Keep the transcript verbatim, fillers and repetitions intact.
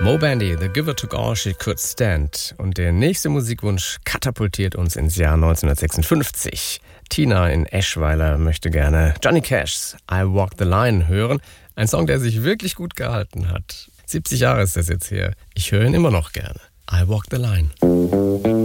Moe Bandy, The Giver Took All She Could Stand. Und der nächste Musikwunsch katapultiert uns ins Jahr neunzehnhundertsechsundfünfzig. Tina in Eschweiler möchte gerne Johnny Cash's I Walk the Line hören. Ein Song, der sich wirklich gut gehalten hat. siebzig Jahre ist das jetzt her. Ich höre ihn immer noch gerne. I Walk the Line.